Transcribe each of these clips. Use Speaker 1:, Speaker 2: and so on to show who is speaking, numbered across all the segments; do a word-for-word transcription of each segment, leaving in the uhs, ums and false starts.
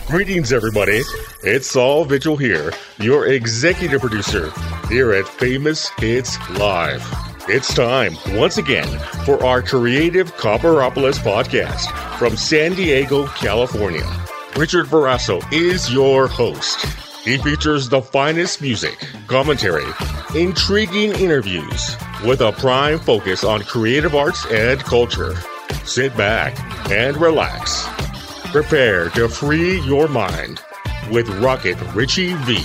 Speaker 1: Greetings, everybody. It's Saul Vigil here, your executive producer here at Famous Hits Live. It's time, once again, for our Creative Copperopolis podcast from San Diego, California. Richard Verasso is your host. He features the finest music, commentary, intriguing interviews, with a prime focus on creative arts and culture. Sit back and relax. Prepare to free your mind with Rocket Richie V.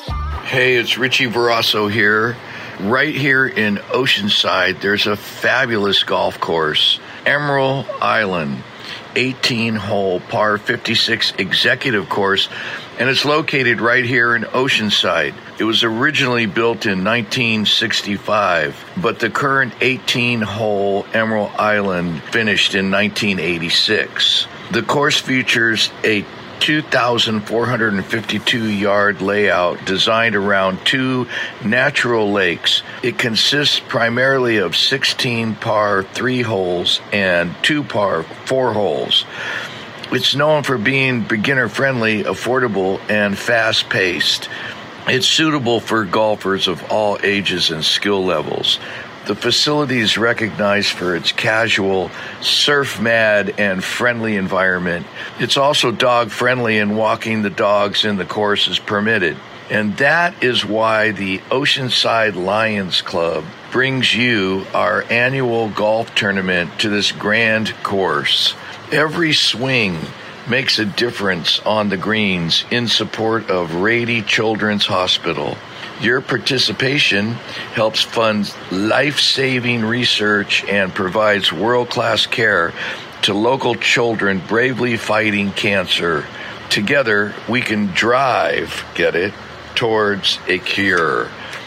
Speaker 2: Hey, it's Richie Verasso here. Right here in Oceanside, there's a fabulous golf course, Emerald Island, eighteen-hole par fifty-six executive course, and it's located right here in Oceanside. It was originally built in nineteen sixty-five, but the current eighteen-hole Emerald Island finished in nineteen eighty-six. The course features a two thousand four hundred fifty-two yard layout designed around two natural lakes. It consists primarily of sixteen par three holes and two par four holes. It's known for being beginner-friendly, affordable, and fast-paced. It's suitable for golfers of all ages and skill levels. The facility is recognized for its casual, surf-mad, and friendly environment. It's also dog-friendly, and walking the dogs in the course is permitted. And that is why the Oceanside Lions Club brings you our annual golf tournament to this grand course. Every swing makes a difference on the greens in support of Rady Children's Hospital. Your participation helps fund life-saving research and provides world-class care to local children bravely fighting cancer. Together, we can drive, get it, towards a cure.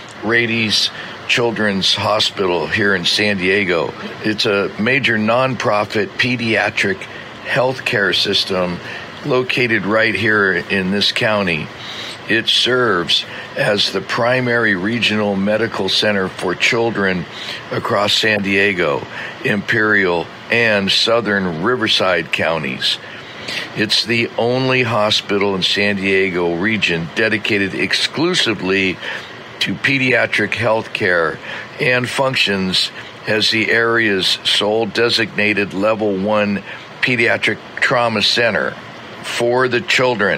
Speaker 2: Rady's Children's Hospital here in San Diego. It's a major nonprofit pediatric healthcare system located right here in this county. It serves as the primary regional medical center for children across San Diego, Imperial, and southern Riverside counties. It's the only hospital in San Diego region dedicated exclusively to pediatric health care and functions as the area's sole designated level one pediatric trauma center for the children.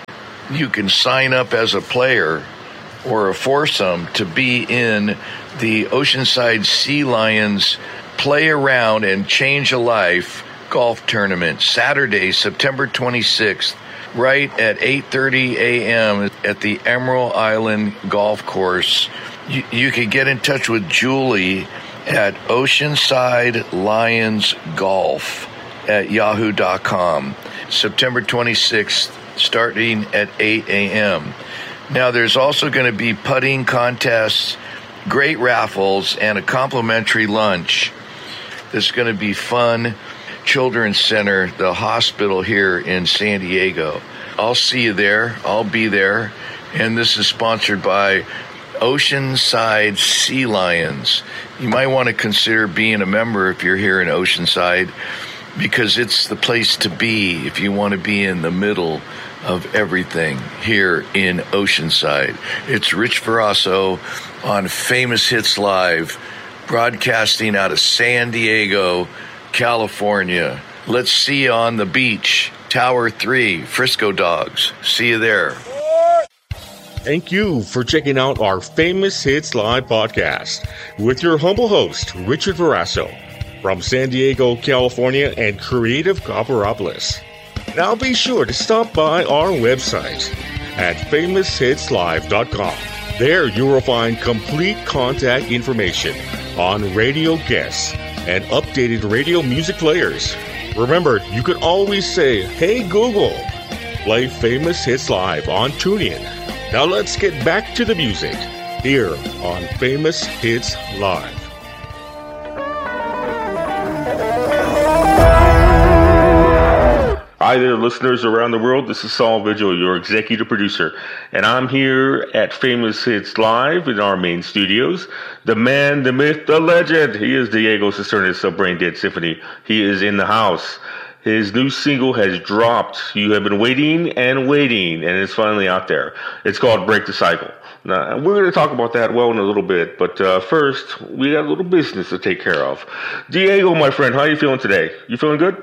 Speaker 2: You can sign up as a player or a foursome to be in the Oceanside Sea Lions Play Around and Change a Life golf tournament, Saturday, September twenty-sixth, right at eight thirty a.m. at the Emerald Island Golf Course. You, you can get in touch with Julie at Oceanside Lions Golf at yahoo dot com. September twenty-sixth, starting at eight a.m. Now, there's also going to be putting contests, great raffles, and a complimentary lunch. This is going to be fun. Children's Center, the hospital here in San Diego. I'll see you there. I'll be there. And this is sponsored by Oceanside Sea Lions. You might want to consider being a member if you're here in Oceanside, because it's the place to be if you want to be in the middle of everything here in Oceanside. It's Rich Verasso on Famous Hits Live, broadcasting out of San Diego, California. Let's see you on the beach. Tower three, Frisco Dogs. See you there.
Speaker 1: Thank you for checking out our Famous Hits Live podcast with your humble host, Richard Verasso, from San Diego, California, and Creative Copperopolis. Now be sure to stop by our website at famous hits live dot com. There you will find complete contact information on radio guests and updated radio music players. Remember, you can always say, "Hey Google, play Famous Hits Live on TuneIn." Now let's get back to the music here on Famous Hits Live. Hi there, listeners around the world. This is Saul Vigil, your executive producer, and I'm here at Famous Hits Live in our main studios. The man, the myth, the legend. He is Diego Cisternas of Brain Dead Symphony. He is in the house. His new single has dropped. You have been waiting and waiting, and it's finally out there. It's called Break the Cycle. Now, we're going to talk about that well in a little bit, but uh, first, we got a little business to take care of. Diego, my friend, how are you feeling today? You feeling good?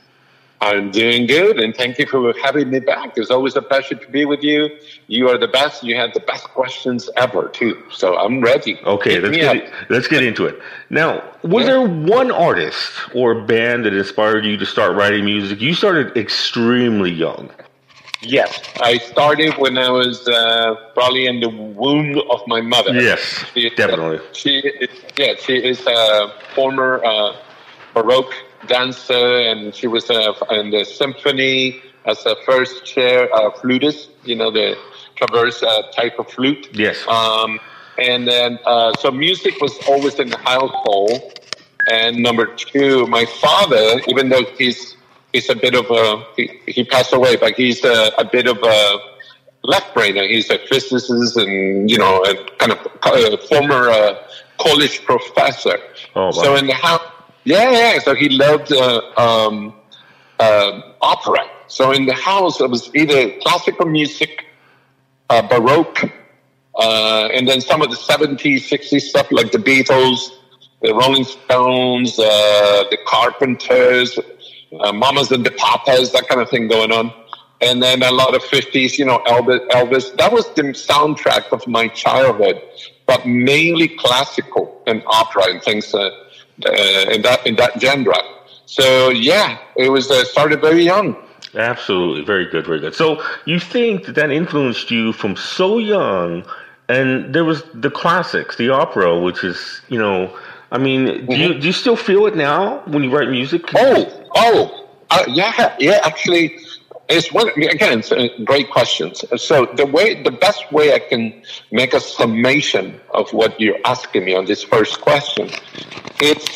Speaker 3: I'm doing good, and thank you for having me back. It's always a pleasure to be with you. You are the best. You had the best questions ever, too. So I'm ready.
Speaker 1: Okay, let's get, it, let's get into it. Now, was yeah. there one artist or band that inspired you to start writing music? You started extremely young.
Speaker 3: Yes, I started when I was uh, probably in the womb of my mother.
Speaker 1: Yes,
Speaker 3: she,
Speaker 1: definitely.
Speaker 3: Uh, she, is, yeah, she is a former uh, Baroque dancer, and she was uh, in the symphony as a first chair uh, flutist, you know, the traverse uh, type of flute.
Speaker 1: Yes.
Speaker 3: Um, and then, uh, so music was always in the household. And number two, my father, even though he's he's a bit of a, he, he passed away, but he's a, a bit of a left-brainer. He's a physicist and, you know, a kind of a former uh, college professor.
Speaker 1: Oh, wow.
Speaker 3: So in the house, Yeah, yeah. So he loved uh, um, uh, opera. So in the house, it was either classical music, uh, Baroque, uh, and then some of the seventies, sixties stuff like the Beatles, the Rolling Stones, uh, the Carpenters, uh, Mamas and the Papas, that kind of thing going on. And then a lot of fifties, you know, Elvis. Elvis. That was the soundtrack of my childhood, but mainly classical and opera and things uh, Uh, in that in that genre. So yeah, it was uh, started very young.
Speaker 1: Absolutely, very good, very good. So you think that that influenced you from so young, and there was the classics, the opera, which is, you know, I mean, do mm-hmm. you do you still feel it now when you write music?
Speaker 3: Oh, oh, uh, yeah, yeah. Actually, it's one again. It's a great questions. So the way, the best way I can make a summation of what you're asking me on this first question. It's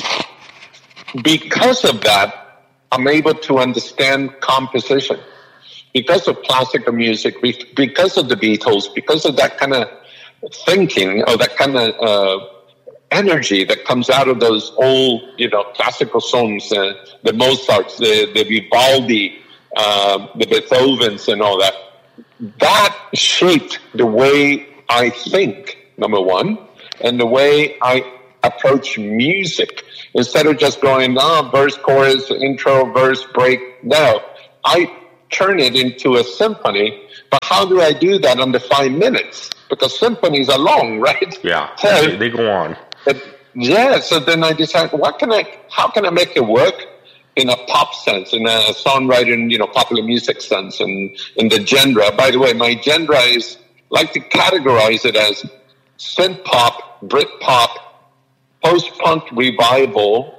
Speaker 3: because of that, I'm able to understand composition. Because of classical music, because of the Beatles, because of that kind of thinking, or that kind of uh, energy that comes out of those old, you know, classical songs, uh, the Mozarts, the, the Vivaldi, uh, the Beethovens and all that, that shaped the way I think, number one, and the way I approach music. Instead of just going, oh, verse, chorus, intro, verse, break. No, I turn it into a symphony. But how do I do that under five minutes? Because symphonies are long, right?
Speaker 1: Yeah,
Speaker 3: so,
Speaker 1: they, they go on.
Speaker 3: But, yeah, so then I decide, what can I, how can I make it work in a pop sense, in a songwriting, you know, popular music sense, and in the genre. By the way, my genre is, like to categorize it as synth pop, Brit pop, post-punk revival,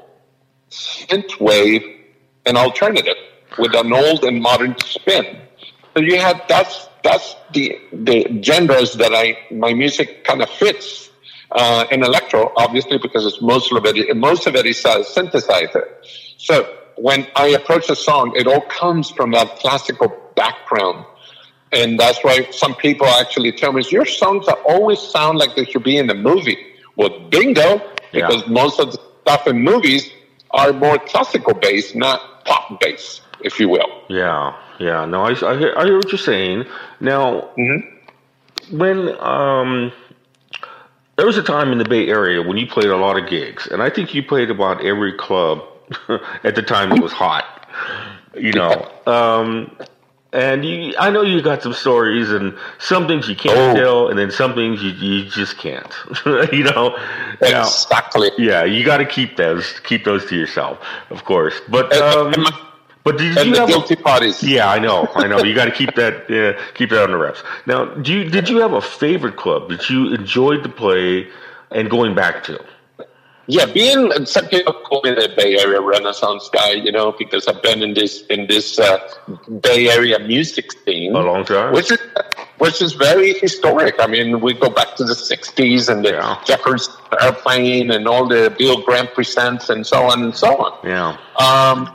Speaker 3: synthwave, and alternative with an old and modern spin. So you have that's that's the the genres that I my music kind of fits. Uh, in electro, obviously, because it's most of it most of it is uh, synthesizer. So when I approach a song, it all comes from that classical background. And that's why some people actually tell me, your songs are always sound like they should be in a movie. Well, bingo, because yeah. most of the stuff in movies are more classical based, not pop based, if you will.
Speaker 1: Yeah, yeah. No, I, I, hear, I hear what you're saying. Now, mm-hmm. when um, there was a time in the Bay Area when you played a lot of gigs, and I think you played about every club at the time that was hot, you know. Um, and you, I know you got some stories, and some things you can't oh. tell, and then some things you, you just can't, you know.
Speaker 3: Exactly.
Speaker 1: Now, yeah, you got to keep those, keep those to yourself, of course. But um,
Speaker 3: and,
Speaker 1: but did
Speaker 3: and
Speaker 1: you
Speaker 3: the
Speaker 1: have
Speaker 3: guilty
Speaker 1: a,
Speaker 3: parties?
Speaker 1: Yeah, I know, I know. You got to keep that, uh, keep that on the reps. Now, do you did you have a favorite club that you enjoyed to play and going back to?
Speaker 3: Yeah, being some people call me the Bay Area Renaissance guy, you know, because I've been in this in this uh, Bay Area music scene
Speaker 1: a long time,
Speaker 3: which is which is very historic. I mean, we go back to the sixties and the
Speaker 1: yeah.
Speaker 3: Jefferson Airplane and all the Bill Graham Presents and so on and so on.
Speaker 1: Yeah.
Speaker 3: Um,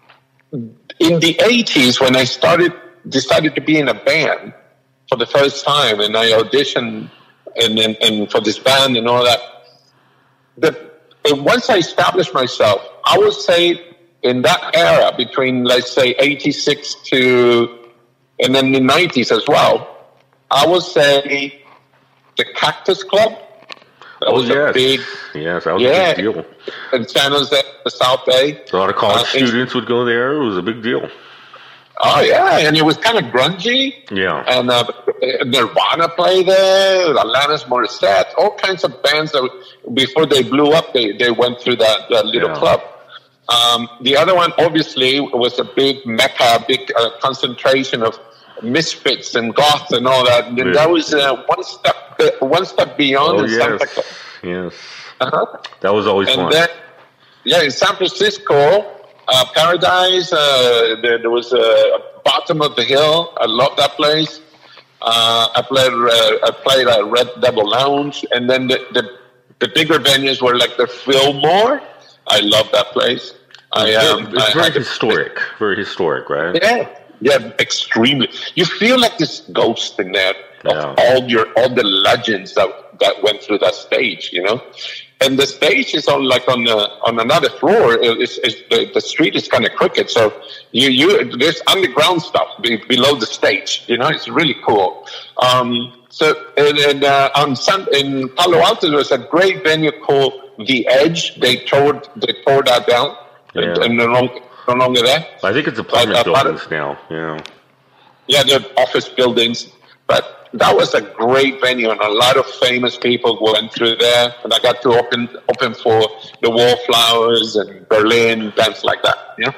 Speaker 3: in the eighties, when I started decided to be in a band for the first time, and I auditioned and and, and for this band and all that, the And once I established myself, I would say in that era between, let's say, eighty-six to, and then the nineties as well, I would say the Cactus Club. That
Speaker 1: oh,
Speaker 3: was
Speaker 1: yes.
Speaker 3: a big,
Speaker 1: yes, that was
Speaker 3: yeah,
Speaker 1: a big deal.
Speaker 3: In San Jose, the South Bay.
Speaker 1: A lot of college
Speaker 3: uh,
Speaker 1: students would go there. It was a big deal.
Speaker 3: Oh, yeah, and it was kind of grungy.
Speaker 1: Yeah.
Speaker 3: And uh, Nirvana played there, Alanis Morissette, all kinds of bands that before they blew up, they, they went through that, that little
Speaker 1: yeah.
Speaker 3: club. Um, the other one, obviously, was a big mecca, big uh, concentration of misfits and goth and all that. And
Speaker 1: yeah.
Speaker 3: that was uh, one step one step beyond
Speaker 1: oh,
Speaker 3: in
Speaker 1: yes.
Speaker 3: Santa Clara.
Speaker 1: Yes.
Speaker 3: Uh-huh.
Speaker 1: That was always
Speaker 3: and
Speaker 1: fun.
Speaker 3: Then, yeah, in San Francisco, uh, Paradise, uh, there, there was a uh, Bottom of the Hill. I love that place. Uh, I played uh, I played at Red Devil Lounge. And then the, the, the bigger venues were like the Fillmore. I love that place. I, um,
Speaker 1: it's
Speaker 3: I
Speaker 1: very
Speaker 3: had to-
Speaker 1: historic. Very historic, right?
Speaker 3: Yeah, yeah, extremely. You feel like this ghost in there of
Speaker 1: Yeah.
Speaker 3: all your all the legends that that went through that stage, you know. And the stage is on like on the, on another floor. It's, it's, the, the street is kind of crooked, so you you there's underground stuff be, below the stage. You know, it's really cool. Um, so and, and uh, on Sun, in Palo Alto, there was a great venue called The Edge. They tore they tore that down,
Speaker 1: Yeah.
Speaker 3: and, and no longer no longer there.
Speaker 1: I think it's apartment
Speaker 3: But, uh,
Speaker 1: buildings now. Yeah.
Speaker 3: Yeah, they're office buildings, but that was a great venue, and a lot of famous people went through there. And I got to open open for the Wallflowers and Berlin, bands like that. Yeah.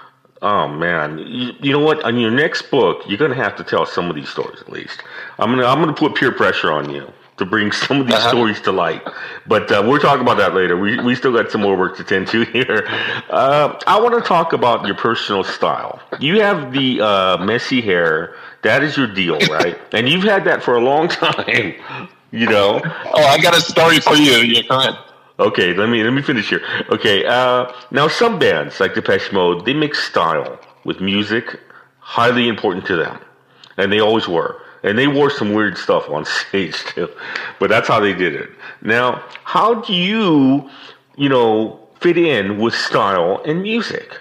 Speaker 1: Oh man, you, you know what? On your next book, you're gonna have to tell some of these stories at least. I'm gonna I'm gonna put peer pressure on you to bring some of these
Speaker 3: Uh-huh.
Speaker 1: stories to light. But uh, we'll talk about that later. We we still got some more work to tend to here. Uh, I want to talk about your personal style. You have the uh, messy hair. That is your deal, right? And you've had that for a long time. You know.
Speaker 3: Oh, I got a story for you. You go ahead.
Speaker 1: Okay, let me let me finish here. Okay, uh, now some bands like Depeche Mode, they mix style with music, highly important to them, and they always were. And they wore some weird stuff on stage too, but that's how they did it. Now, how do you, you know, fit in with style and music?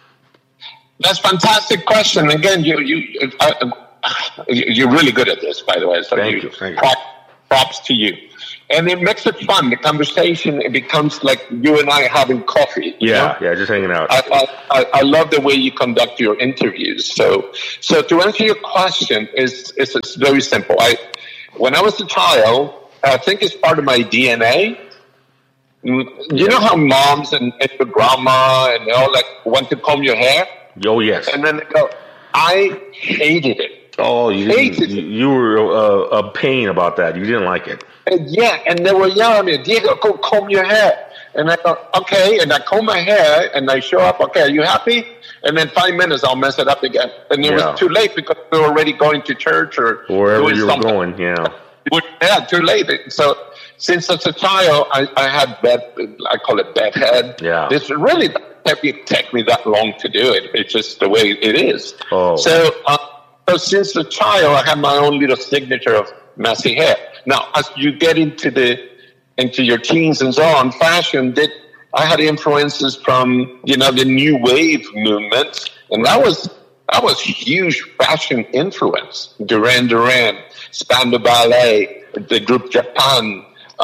Speaker 3: That's a fantastic question. Again, you you uh, you're really good at this, by the way. So
Speaker 1: Thank you, thank you.
Speaker 3: Prop, props to you. And it makes it fun. The conversation, it becomes like you and I having coffee. you
Speaker 1: Yeah,
Speaker 3: know?
Speaker 1: yeah, just hanging out.
Speaker 3: I, I, I love the way you conduct your interviews. So, so to answer your question, is is it's very simple. I, when I was a child, I think it's part of my D N A. Mm, You know how moms and, and your grandma and they all like want to comb your hair,
Speaker 1: Oh yes.
Speaker 3: and then they go, I hated it.
Speaker 1: Oh, you
Speaker 3: hated
Speaker 1: you,
Speaker 3: it.
Speaker 1: you were uh, a pain about that. You didn't like it.
Speaker 3: And yeah, and they were yelling at me, Diego, go comb your hair. And I go, okay, and I comb my hair, and I show up, okay, are you happy? And then five minutes, I'll mess it up again. And it
Speaker 1: Yeah.
Speaker 3: was too late because we were already going to church or
Speaker 1: Wherever
Speaker 3: doing
Speaker 1: you were
Speaker 3: something.
Speaker 1: going, yeah.
Speaker 3: Yeah, too late. So since as a child, I, I had bad, I call it bad head.
Speaker 1: Yeah.
Speaker 3: This really doesn't take me that long to do it. It's just the way it is.
Speaker 1: Oh.
Speaker 3: So, uh, so since a child, I had my own little signature of messy hair. Now, as you get into the into your teens and so on, fashion did. I had influences from you know the new wave movement, and that was that was huge fashion influence. Duran Duran, Spandau Ballet, the group Japan,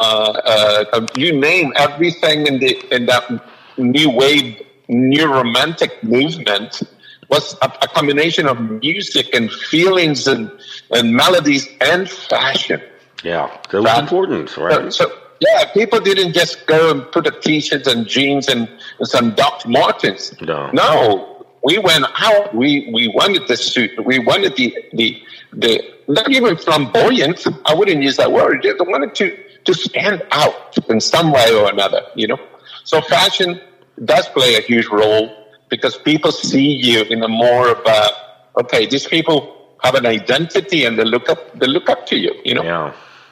Speaker 3: uh, uh, you name everything in the in that new wave, new romantic movement was a, a combination of music and feelings and, and melodies and fashion.
Speaker 1: Yeah, that was
Speaker 3: That-
Speaker 1: important, right?
Speaker 3: So, so, yeah, people didn't just go and put a t-shirt and jeans and, and some Doc Martens.
Speaker 1: No.
Speaker 3: No, we went out. We we wanted the suit. We wanted the the the not even flamboyant. I wouldn't use that word. Just wanted to to stand out in some way or another. You know, so fashion does play a huge role because people see you in a more of a okay. These people have an identity and they look up. They look up to you. You know.
Speaker 1: Yeah.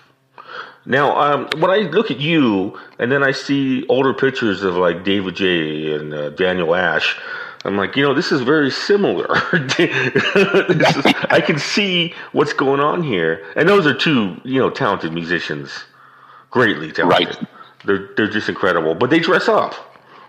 Speaker 1: Now, um, when I look at you, and then I see older pictures of like David J. and uh, Daniel Ash, I'm like, you know, this is very similar. This is, I can see what's going on here, and those are two, you know, talented musicians, greatly talented.
Speaker 3: Right.
Speaker 1: They're they're just incredible, but they dress up.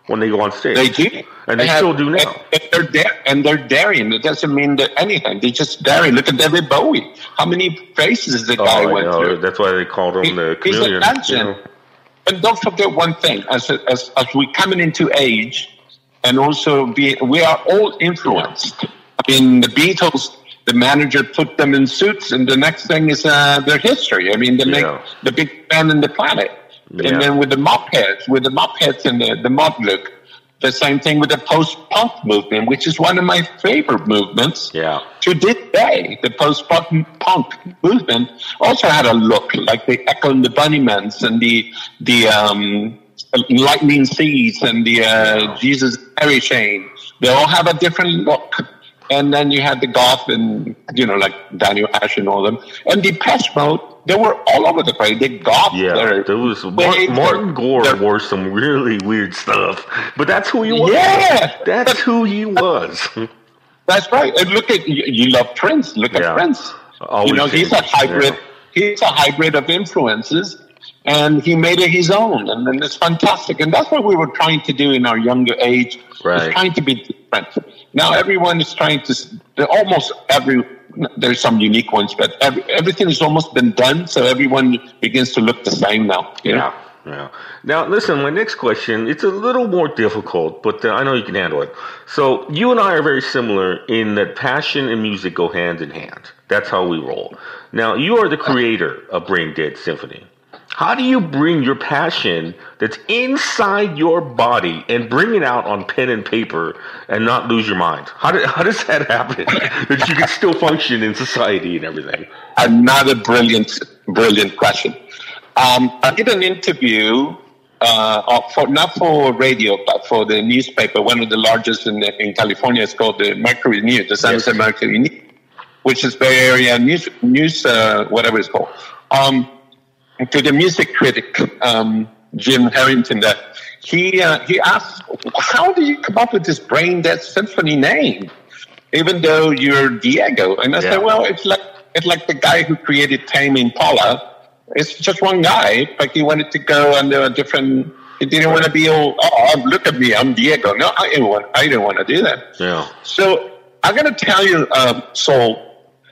Speaker 1: when they go on stage.
Speaker 3: They do.
Speaker 1: And they, they have, still do now.
Speaker 3: And they're, da- and they're daring. It doesn't mean that anything. They just daring. Look at David Bowie. How many faces the guy
Speaker 1: oh,
Speaker 3: went
Speaker 1: know.
Speaker 3: through?
Speaker 1: That's why they called him he, the chameleon.
Speaker 3: He's a legend. You know? And don't forget one thing. As, as, as we're coming into age, and also be, we are all influenced. I mean, the Beatles, the manager put them in suits, and the next thing is uh, their history. I mean, they make yeah. the big band in the planet. Yeah. And then with the mop heads, with the mop heads and the, the mod look, the same thing with the post-punk movement, which is one of my favorite movements.
Speaker 1: Yeah.
Speaker 3: To this day, the post-punk movement also had a look like the Echo and the Bunnymen and the the um, Lightning Seeds and the uh, yeah. Jesus Mary Chain. They all have a different look. And then you had the goth and, you know, like Daniel Ash and all of them. And Depeche Mode, they were all over the place. They goth.
Speaker 1: Yeah, there was Martin, Martin Gore wore some really weird stuff. But that's who he was.
Speaker 3: Yeah.
Speaker 1: That's who he was.
Speaker 3: That's right. And look at, you, you love Prince. Look yeah. at Prince.
Speaker 1: Always
Speaker 3: you know, he's a hybrid.
Speaker 1: Yeah.
Speaker 3: He's a hybrid of influences. And he made it his own. And then it's fantastic. And that's what we were trying to do in our younger age.
Speaker 1: Right.
Speaker 3: Is trying to be different. Now everyone is trying to, almost every, there's some unique ones, but every, everything has almost been done, so everyone begins to look the same now. You
Speaker 1: yeah,
Speaker 3: know?
Speaker 1: yeah. Now, listen, my next question, it's a little more difficult, but uh, I know you can handle it. So you and I are very similar in that passion and music go hand in hand. That's how we roll. Now, you are the creator of Brain Dead Symphony. How do you bring your passion that's inside your body and bring it out on pen and paper and not lose your mind? How, do, how does that happen? That you can still function in society and everything?
Speaker 3: Another brilliant, brilliant question. Um, I did an interview, uh, for not for radio, but for the newspaper, one of the largest in, the, in California. It's called the Mercury News, the San Jose yes. Mercury News, which is Bay Area news, news uh, whatever it's called. Um, to the music critic, um, Jim Harrington, that he uh, he asked, how do you come up with this Brain Dead Symphony name, even though you're Diego? And I yeah. said, well, it's like it's like the guy who created Tame Impala. It's just one guy, but he wanted to go under a different. He didn't want to be all, oh, look at me, I'm Diego. No, I didn't want. I didn't want to do that.
Speaker 1: Yeah.
Speaker 3: So I'm going to tell you, um, Saul.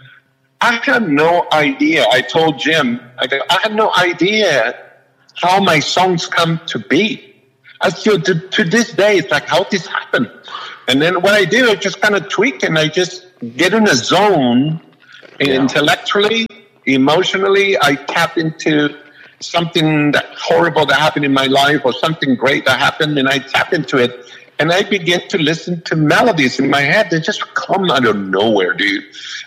Speaker 3: I had no idea. I told Jim, I, go, I had no idea how my songs come to be. I still, to, to this day, it's like, how did this happen? And then what I do, I just kind of tweak and I just get in a zone yeah. intellectually, emotionally. I tap into something that horrible that happened in my life or something great that happened, and I tap into it. And I begin to listen to melodies in my head. They just come out of nowhere, dude.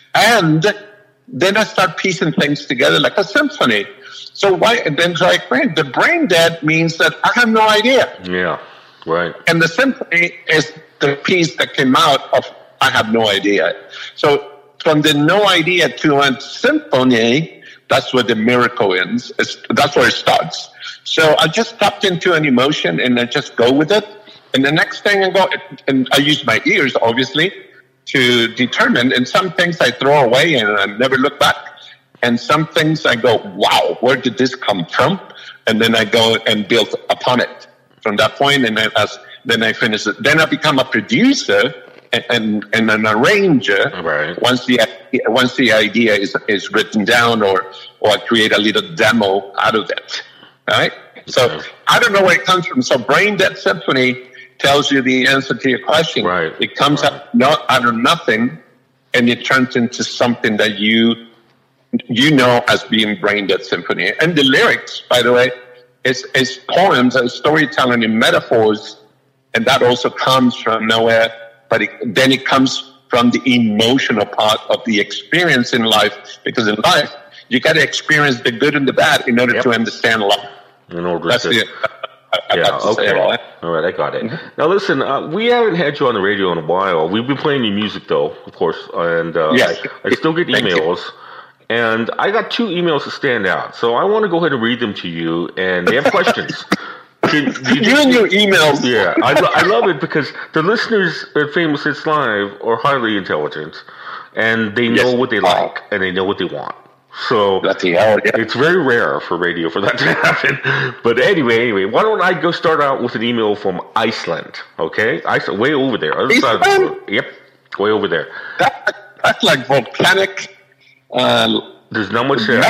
Speaker 3: And then I start piecing things together like a symphony. So why? And then so I explain, the brain dead means that I have no idea.
Speaker 1: Yeah, right.
Speaker 3: And the symphony is the piece that came out of I have no idea. So from the no idea to a symphony, that's where the miracle ends. It's, that's where it starts. So I just tapped into an emotion and I just go with it. And the next thing I go, and I use my ears, obviously, to determine. And some things I throw away and I never look back. And some things I go, wow, where did this come from? And then I go and build upon it from that point. And then, as, then I finish it. Then I become a producer and, and, and an arranger.
Speaker 1: Right.
Speaker 3: Once the once the idea is is written down, or or I create a little demo out of it. All right. So okay. I don't know where it comes from. So Brain Dead Symphony tells you the answer to your question.
Speaker 1: Right.
Speaker 3: It comes
Speaker 1: right.
Speaker 3: out not out of nothing, and it turns into something that you you know as being Brain Dead Symphony. And the lyrics, by the way, is is poems, is storytelling in metaphors, and that also comes from nowhere. But it, then it comes from the emotional part of the experience in life, because in life you got to experience the good and the bad in order yep. to understand life.
Speaker 1: In order
Speaker 3: That's
Speaker 1: to.
Speaker 3: the, I,
Speaker 1: yeah, okay. All, all right, I got it. Mm-hmm. Now, listen, uh, we haven't had you on the radio in a while. We've been playing your music, though, of course, and uh,
Speaker 3: yes.
Speaker 1: I, I still get emails, and I got two emails that stand out. So I want to go ahead and read them to you, and they have questions. Can, you,
Speaker 3: you and your emails.
Speaker 1: Yeah, I, I love it because the listeners at Famous Hits Live are highly intelligent, and they know
Speaker 3: yes.
Speaker 1: what they like, and they know what they want. So
Speaker 3: Bloody hell, yeah.
Speaker 1: it's very rare for radio for that to happen. But anyway, anyway, why don't I go start out with an email from Iceland? Okay, Iceland, way over there, other side of the world. Yep, way over there.
Speaker 3: That, that's like volcanic. Uh,
Speaker 1: There's not much there.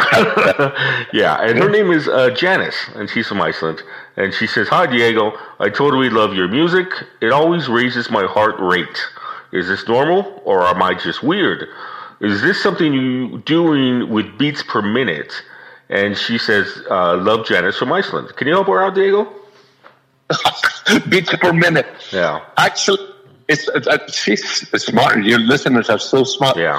Speaker 1: Yeah, and her name is uh, Janice, and she's from Iceland. And she says, "Hi, Diego. I totally love your music. It always raises my heart rate. Is this normal, or am I just weird? Is this something you doing with beats per minute?" And she says, uh, "Love, Janice from Iceland." Can you help her out, Diego?
Speaker 3: Beats per minute.
Speaker 1: Yeah.
Speaker 3: Actually, it's uh, she's smart. Your listeners are so smart.
Speaker 1: Yeah.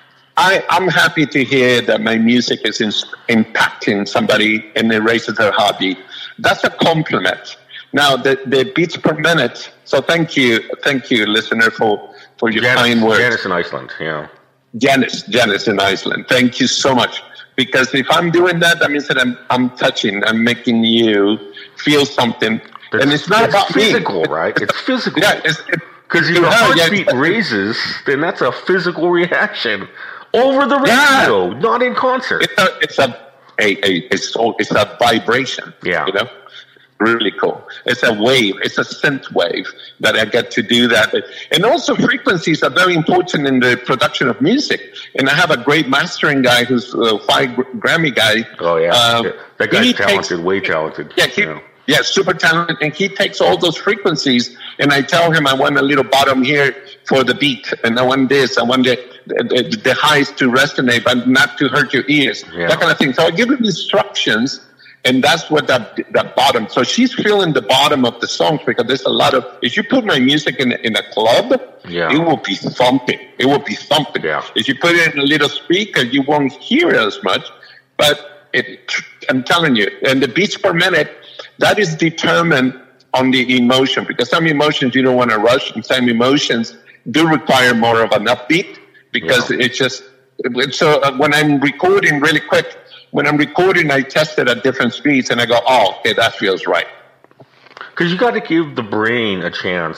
Speaker 3: I, I'm happy to hear that my music is in, impacting somebody and it raises their heartbeat. That's a compliment. Now, the, the beats per minute. So thank you, thank you, listener, for, for your
Speaker 1: Janice,
Speaker 3: kind words.
Speaker 1: Janice in Iceland, yeah.
Speaker 3: Janice, Janice in Iceland. Thank you so much. Because if I'm doing that, that means that I'm, I'm touching, I'm making you feel something.
Speaker 1: That's,
Speaker 3: and it's not
Speaker 1: it's
Speaker 3: about
Speaker 1: physical,
Speaker 3: me.
Speaker 1: right? It's physical.
Speaker 3: Yeah, it's
Speaker 1: because if
Speaker 3: it,
Speaker 1: your
Speaker 3: yeah,
Speaker 1: heartbeat
Speaker 3: yeah.
Speaker 1: raises, then that's a physical reaction over the radio,
Speaker 3: Yeah.
Speaker 1: not in concert.
Speaker 3: It's a, it's a, a, a it's, all, it's a vibration.
Speaker 1: Yeah.
Speaker 3: You know, really cool. It's a wave. It's a synth wave that I get to do that. And also frequencies are very important in the production of music. And I have a great mastering guy who's a five Grammy guy.
Speaker 1: Oh yeah,
Speaker 3: Um,
Speaker 1: that guy's
Speaker 3: he
Speaker 1: talented,
Speaker 3: takes-
Speaker 1: way talented.
Speaker 3: Yeah, he,
Speaker 1: yeah.
Speaker 3: yeah, super talented. And he takes all those frequencies and I tell him I want a little bottom here for the beat. And I want this. I want the, the, the highs to resonate, but not to hurt your ears.
Speaker 1: Yeah.
Speaker 3: That kind of thing. So I give him instructions. And that's what that that bottom. So she's feeling the bottom of the songs because there's a lot of. If you put my music in in a club,
Speaker 1: Yeah.
Speaker 3: it will be thumping. It will be thumping.
Speaker 1: Yeah.
Speaker 3: If you put it in a little speaker, you won't hear it as much. But it, I'm telling you, and the beats per minute, that is determined on the emotion because some emotions you don't want to rush, and some emotions do require more of an upbeat because
Speaker 1: Yeah.
Speaker 3: it's just. So uh, when I'm recording really quick. When I'm recording, I test it at different speeds, and I go, "Oh, okay, that feels right."
Speaker 1: Because you got to give the brain a chance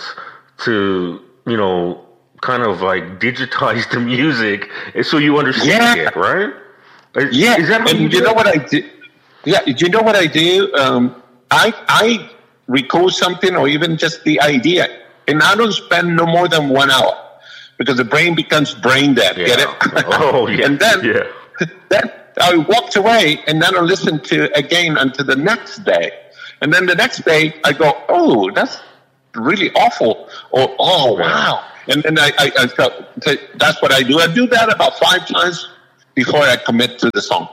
Speaker 1: to, you know, kind of like digitize the music, so you understand
Speaker 3: Yeah.
Speaker 1: it, right? Is,
Speaker 3: Yeah,
Speaker 1: is that what
Speaker 3: and
Speaker 1: you
Speaker 3: you
Speaker 1: do?
Speaker 3: know what I do? Yeah, do you know what I do? Um, I I record something, or even just the idea, and I don't spend no more than one hour because the brain becomes brain dead.
Speaker 1: Yeah.
Speaker 3: Get it?
Speaker 1: Oh, yeah.
Speaker 3: And then,
Speaker 1: yeah.
Speaker 3: then I walked away, and then I listen to again until the next day, and then the next day I go, "Oh, that's really awful," or "Oh, wow," and then I, I, I felt that's what I do. I do that about five times before I commit to the song.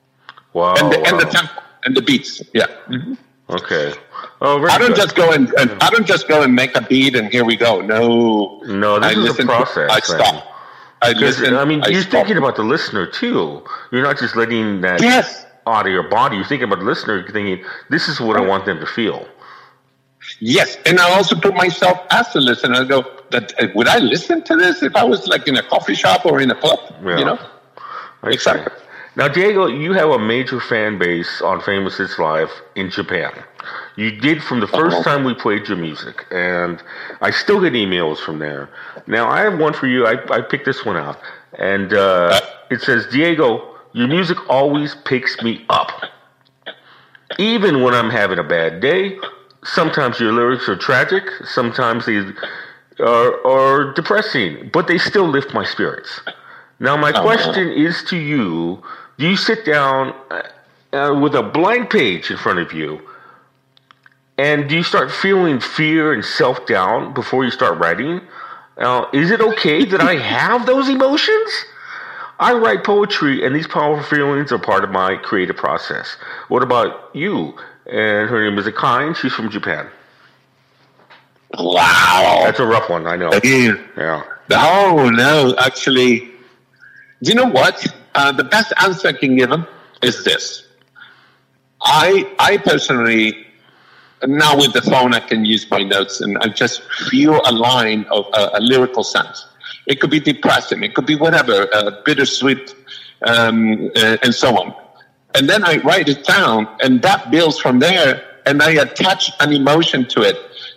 Speaker 1: Wow.
Speaker 3: And the,
Speaker 1: wow.
Speaker 3: and the tempo and the beats, yeah.
Speaker 1: Okay. Oh, very
Speaker 3: I don't
Speaker 1: good.
Speaker 3: just go and, and I don't just go and make a beat and here we go. No,
Speaker 1: No, this
Speaker 3: I
Speaker 1: is a
Speaker 3: listen to-
Speaker 1: process.
Speaker 3: I
Speaker 1: man.
Speaker 3: stop. I
Speaker 1: Because,
Speaker 3: listen.
Speaker 1: I mean,
Speaker 3: I
Speaker 1: you're
Speaker 3: stop.
Speaker 1: thinking about the listener too. You're not just letting that
Speaker 3: Yes,
Speaker 1: out of your body. You're thinking about the listener. You're thinking, this is what I want them to feel.
Speaker 3: yes, and I also put myself as a listener. I go, that uh, would I listen to this if I was like in a coffee shop or in a club?
Speaker 1: Yeah.
Speaker 3: You know,
Speaker 1: I see.
Speaker 3: Exactly.
Speaker 1: Now, Diego, you have a major fan base on Famous Hits Live in Japan. You did from the first
Speaker 3: Uh-huh.
Speaker 1: time we played your music, and I still get emails from there. Now, I have one for you. I, I picked this one out, and uh, it says, Diego, your music always picks me up. Even when I'm having a bad day, sometimes your lyrics are tragic, sometimes they are, are depressing, but they still lift my spirits. Now, my
Speaker 3: Uh-huh.
Speaker 1: question is to you, do you sit down uh, with a blank page in front of you, and do you start feeling fear and self-doubt before you start writing? Now, is it okay that I have those emotions? I write poetry, and these powerful feelings are part of my creative process. What about you? And her name is Akai, and she's from Japan.
Speaker 3: wow.
Speaker 1: That's a rough one, I know.
Speaker 3: Again.
Speaker 1: Yeah.
Speaker 3: No, no, actually, do you know what? Uh, the best answer I can give them is this. I, I personally, now with the phone, I can use my notes and I just feel a line of uh, a lyrical sense. It could be depressing, it could be whatever, uh, bittersweet, um, uh, and so on. And then I write it down, and that builds from there, and I attach an emotion to it.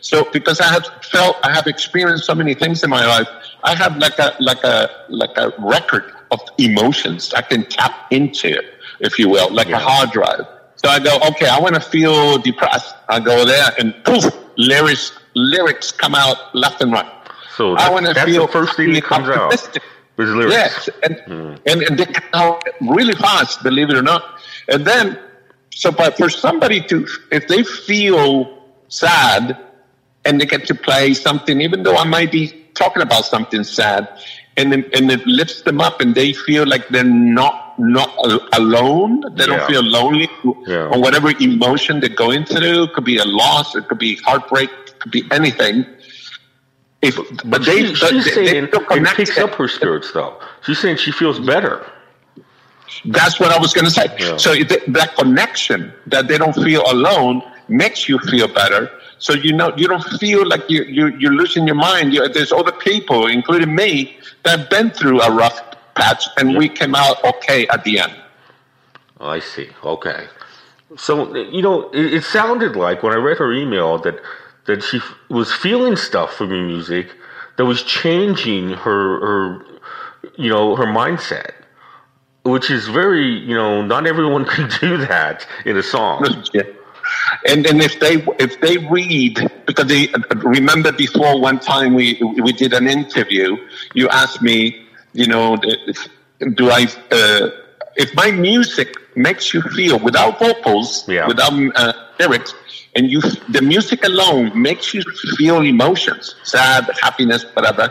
Speaker 3: So because I have felt, I have experienced so many things in my life, I have like a like a like a record of emotions I can tap into, if you will, like yeah. a hard drive. So I go, okay, I want to feel depressed. I go there, and poof, lyrics lyrics come out left and right.
Speaker 1: So
Speaker 3: I want to
Speaker 1: that's
Speaker 3: feel
Speaker 1: the first thing that comes out. Is lyrics.
Speaker 3: Yes, and, mm. and and they come out really fast, believe it or not. And then, so but for somebody to, if they feel sad, and they get to play something, even though I might be talking about something sad, and then, and it lifts them up, and they feel like they're not not alone. They yeah. don't feel lonely, yeah. or whatever emotion they're going through. It could be a loss, it could be heartbreak, it could be anything. If
Speaker 1: but,
Speaker 3: but
Speaker 1: she,
Speaker 3: they,
Speaker 1: she's
Speaker 3: they,
Speaker 1: saying
Speaker 3: they
Speaker 1: it picks up her spirits, though. She's saying she feels better.
Speaker 3: That's what I was going to say. Yeah. So it, that connection, that they don't feel alone, makes you feel better. So you know you don't feel like you, you, you're losing your mind. You, there's other people, including me, that have been through a rough patch, and yeah. we came out okay at the end.
Speaker 1: Oh, I see. Okay. So, you know, it, it sounded like when I read her email that, that she f- was feeling stuff from your music that was changing her, her, you know, her mindset, which is very, you know, not everyone can do that in a song.
Speaker 3: Yeah. And and if they if they read, because they remember before one time we we did an interview, you asked me, you know, if, do I uh, if my music makes you feel without vocals, yeah. without uh, lyrics, and you the music alone makes you feel emotions, sad, happiness, whatever,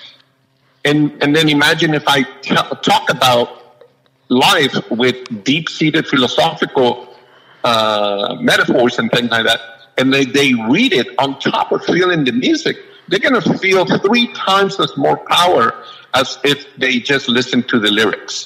Speaker 3: and and then imagine if I t- talk about life with deep-seated philosophical Uh, metaphors and things like that, and they, they read it on top of feeling the music, they're going to feel three times as more power as if they just listen to the lyrics.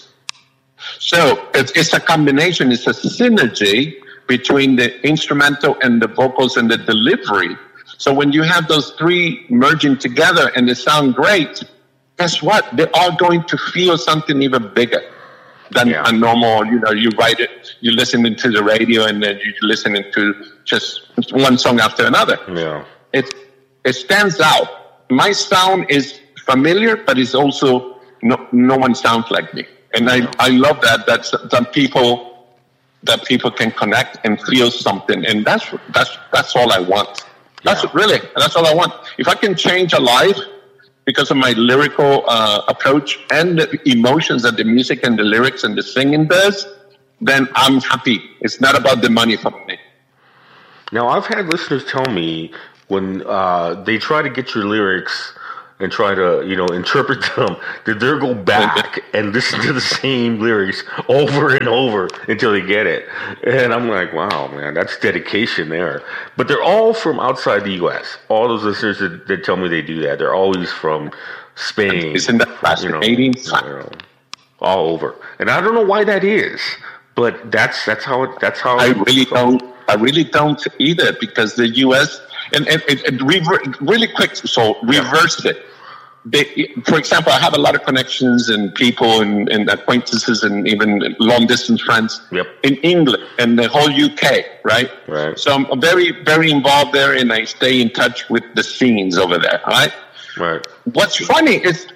Speaker 3: So it's, it's a combination, it's a synergy between the instrumental and the vocals and the delivery. So when you have those three merging together and they sound great, guess what? They're all going to feel something even bigger than yeah. a normal, you know, you write it, you're listening to the radio, and then you're listening to just one song after another.
Speaker 1: Yeah.
Speaker 3: It, it stands out. My sound is familiar, but it's also, no, no one sounds like me. And I, I love that, that some people, that people can connect and feel something. And that's, that's, that's all I want. That's yeah. really, that's all I want. If I can change a life, because of my lyrical uh, approach and the emotions that the music and the lyrics and the singing does, then I'm happy. It's not about the money for me.
Speaker 1: Now, I've had listeners tell me when uh, they try to get your lyrics and try to, you know, interpret them, that they'll go back and listen to the same lyrics over and over until they get it. And I'm like, wow, man, that's dedication there. But they're all from outside the U S. All those listeners that, that tell me they do that, they're always from Spain.
Speaker 3: Isn't that fascinating?
Speaker 1: You know, you know, all over. And I don't know why that is, but that's that's how it, that's how
Speaker 3: I really don't. I really don't either, because the U S and and, and, and rever- really quick. So reverse it. They, for example, I have a lot of connections and people and, and acquaintances and even long distance friends
Speaker 1: yep.
Speaker 3: in England and the whole U K, right?
Speaker 1: Right.
Speaker 3: So I'm very, very involved there, and I stay in touch with the scenes over there, right?
Speaker 1: Right.
Speaker 3: What's funny is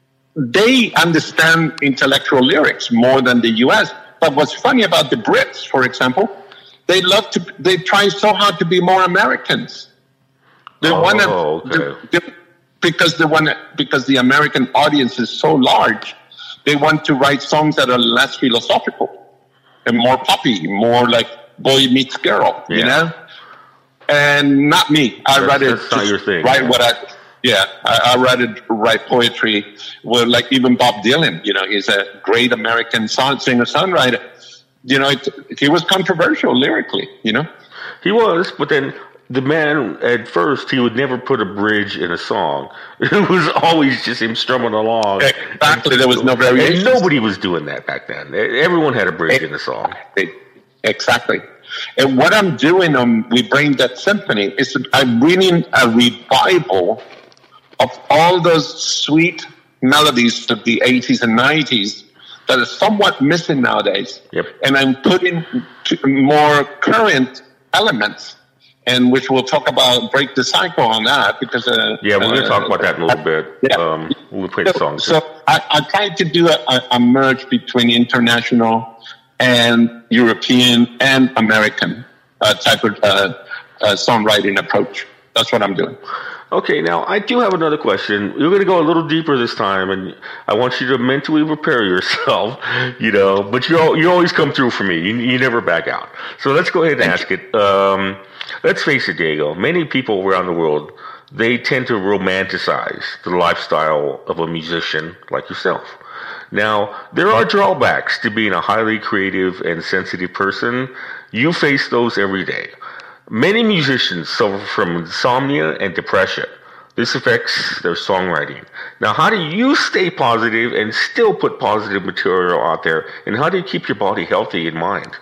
Speaker 3: they understand intellectual lyrics more than the U S. But what's funny about the Brits, for example, they love to, they try so hard to be more Americans. They
Speaker 1: oh,
Speaker 3: want to,
Speaker 1: okay.
Speaker 3: they, they, because they want, because the American audience is so large, they want to write songs that are less philosophical and more poppy, more like boy meets girl, yeah. you know. And not me. I rather
Speaker 1: that's not your thing,
Speaker 3: write
Speaker 1: yeah.
Speaker 3: what I. Yeah, I, I rather write poetry. Well, like even Bob Dylan, you know, he's a great American song singer songwriter. You know, it, he was controversial lyrically. You know,
Speaker 1: he was, but then. The man, at first, he would never put a bridge in a song. It was always just him strumming along.
Speaker 3: Exactly. There was no variation.
Speaker 1: And nobody was doing that back then. Everyone had a bridge in a song.
Speaker 3: Exactly. And what I'm doing on We Bring That Symphony is I'm bringing a revival of all those sweet melodies of the eighties and nineties that are somewhat missing nowadays.
Speaker 1: Yep.
Speaker 3: And I'm putting more current elements and which we'll talk about, break the cycle on that because uh,
Speaker 1: yeah, we're gonna
Speaker 3: uh,
Speaker 1: talk about that in a little bit.
Speaker 3: Yeah.
Speaker 1: Um, we'll play the song.
Speaker 3: So, so I, I tried to do a, a, a merge between international and European and American uh, type of uh, uh, songwriting approach. That's what I'm doing.
Speaker 1: Okay, now I do have another question. We're going to go a little deeper this time, and I want you to mentally prepare yourself, you know, but you you always come through for me. You, you never back out. So let's go ahead and ask it. Um, let's face it, Diego, many people around the world, they tend to romanticize the lifestyle of a musician like yourself. Now, there are drawbacks to being a highly creative and sensitive person. You face those every day. Many musicians suffer from insomnia and depression. This affects their songwriting. Now, how do you stay positive and still put positive material out there? And how do you keep your body healthy in mind?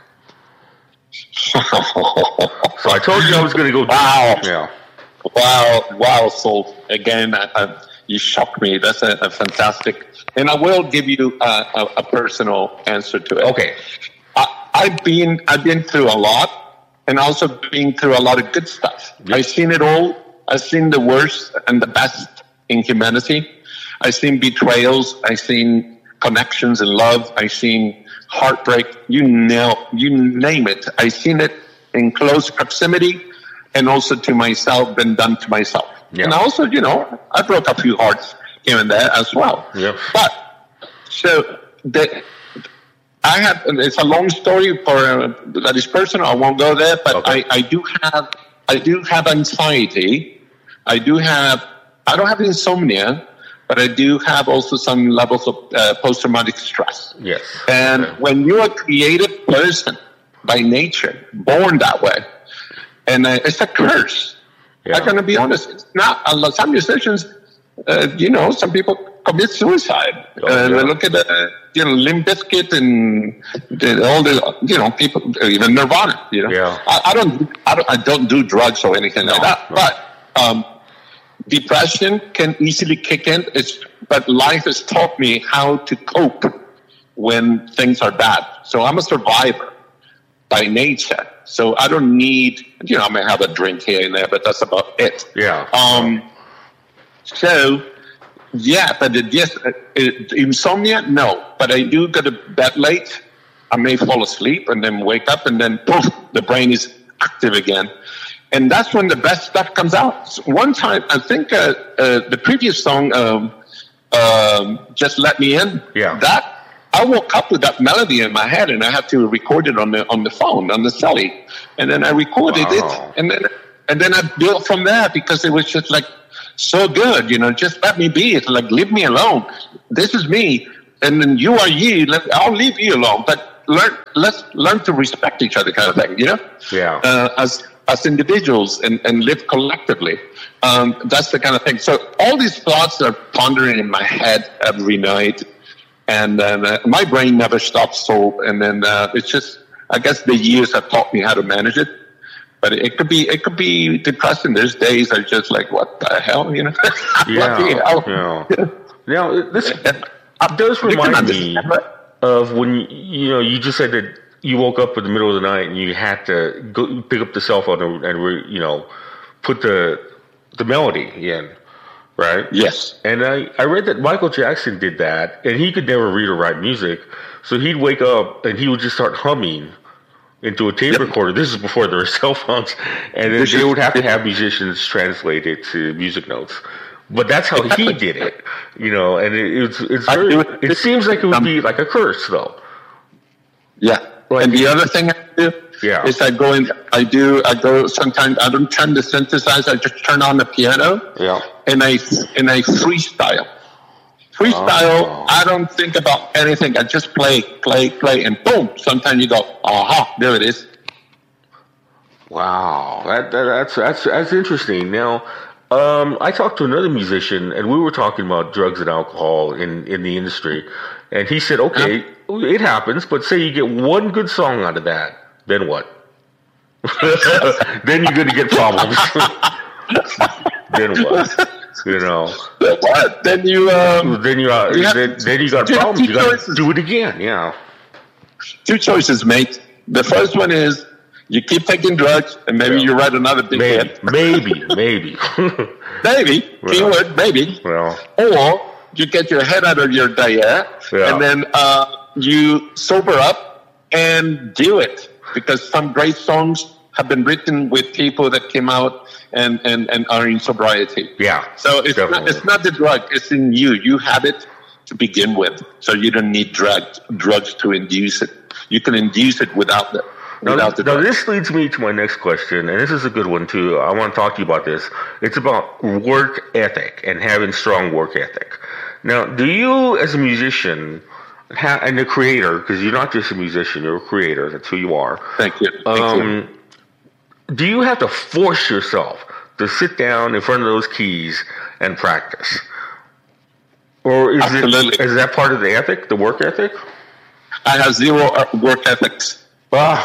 Speaker 1: So I told you I was going to go.
Speaker 3: Wow.
Speaker 1: Yeah.
Speaker 3: Wow. Wow. So again, I, I, you shocked me. That's a, a fantastic. And I will give you a, a, a personal answer to it.
Speaker 1: Okay.
Speaker 3: I, I've been I've been through a lot. And also been through a lot of good stuff. Yep. I've seen it all. I've seen the worst and the best in humanity. I've seen betrayals. I've seen connections and love. I've seen heartbreak. You know, you name it. I've seen it in close proximity, and also to myself, been done to myself. Yep. And also, you know, I broke a few hearts here and there as well.
Speaker 1: Yep.
Speaker 3: But so the. I have, it's a long story for uh, that is personal. I won't go there, but okay. I, I do have, I do have anxiety. I do have, I don't have insomnia, but I do have also some levels of uh, post-traumatic stress.
Speaker 1: Yes.
Speaker 3: And okay. when you're a creative person by nature, born that way, and uh, it's a curse. Yeah. I'm going to be honest. It's not, uh, some musicians, uh, you know, some people commit suicide. Oh, uh, yeah. Look at uh, you know, Limp Bizkit and the, all the you know people, even Nirvana. You know,
Speaker 1: yeah.
Speaker 3: I, I don't, I don't, I don't do drugs or anything no, like that. No. But um, depression can easily kick in. It's but life has taught me how to cope when things are bad. So I'm a survivor by nature. So I don't need, you know, I may have a drink here and there, but that's about it.
Speaker 1: Yeah.
Speaker 3: Um. So. Yeah, but it, yes, it, insomnia, no. But I do go to bed late. I may fall asleep and then wake up, and then poof, the brain is active again. And that's when the best stuff comes out. So one time, I think uh, uh, the previous song, um, um, Just Let Me In,
Speaker 1: yeah.
Speaker 3: that I woke up with that melody in my head, and I had to record it on the on the phone, on the celly. And then I recorded
Speaker 1: wow.
Speaker 3: it, and then and then I built from there because it was just like, so good, you know, just let me be. It's like, leave me alone. This is me, and then you are you. Let, I'll leave you alone, but learn. Let's learn to respect each other, kind of thing, you know.
Speaker 1: Yeah.
Speaker 3: Uh, as as individuals and, and live collectively. Um, that's the kind of thing. So all these thoughts are pondering in my head every night, and then uh, my brain never stops. So, and then uh, it's just, I guess the years have taught me how to manage it. But it could be it could be depressing. There's days are just like, what the hell, you know?
Speaker 1: Yeah,
Speaker 3: hell?
Speaker 1: yeah. Now this does remind me of when you know you just said that you woke up in the middle of the night and you had to go pick up the cell phone and, and you know put the the melody in, right?
Speaker 3: Yes.
Speaker 1: And I I read that Michael Jackson did that, and he could never read or write music, so he'd wake up and he would just start humming into a tape yep. recorder. This is before there were cell phones, and then they would have to have musicians translate it to music notes. But that's how he did it, you know. And it, it's it's very, it seems like it would be like a curse, though.
Speaker 3: Yeah. Like, and the other thing I do
Speaker 1: yeah.
Speaker 3: is I go in. I do. I go sometimes. I don't turn the synthesizer. I just turn on the piano.
Speaker 1: Yeah.
Speaker 3: And I and I freestyle. Freestyle, oh. I don't think about anything. I just play, play, play, and boom. Sometimes you go, aha, there it is.
Speaker 1: Wow, that, that that's that's that's interesting. Now, um, I talked to another musician, and we were talking about drugs and alcohol in, in the industry, and he said, "Okay, yeah. it happens, but say you get one good song out of that, then what? Then you're going to get problems. Then what?" You know,
Speaker 3: what? Then you, um,
Speaker 1: then you, uh, you then, then you got problems. You got to do it again. Yeah.
Speaker 3: Two choices, mate. The first one is You keep taking drugs, and maybe yeah. you write another big
Speaker 1: maybe,
Speaker 3: hit.
Speaker 1: Maybe, maybe.
Speaker 3: maybe, well, keyword, maybe.
Speaker 1: Well.
Speaker 3: Or you get your head out of your diet, yeah. and then uh, you sober up and do it. Because some great songs have been written with people that came out and, and, and are in sobriety.
Speaker 1: Yeah.
Speaker 3: So it's not, it's not the drug, it's in you. You have it to begin with. So you don't need drugs, drugs to induce it. You can induce it without the
Speaker 1: Now,
Speaker 3: without the
Speaker 1: now
Speaker 3: drug.
Speaker 1: this leads me to my next question, and this is a good one too. I want to talk to you about this. It's about work ethic and having strong work ethic. Now, do you as a musician ha- and a creator, because you're not just a musician, you're a creator, that's who you are.
Speaker 3: Thank you. Thank
Speaker 1: um,
Speaker 3: you.
Speaker 1: Do you have to force yourself to sit down in front of those keys and practice? Or is
Speaker 3: Absolutely.
Speaker 1: it is that part of the ethic, the work ethic?
Speaker 3: I have zero work ethics.
Speaker 1: Ah.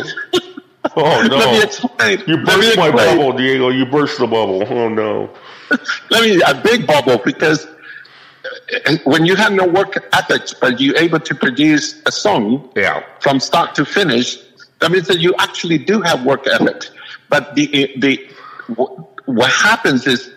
Speaker 1: Oh no!
Speaker 3: Let me explain.
Speaker 1: You burst my bubble, Diego. You burst the bubble. Oh no!
Speaker 3: Let me a big bubble, because when you have no work ethics, but you're able to produce a song
Speaker 1: yeah.
Speaker 3: from start to finish, that means that you actually do have work ethics. But the the what happens is,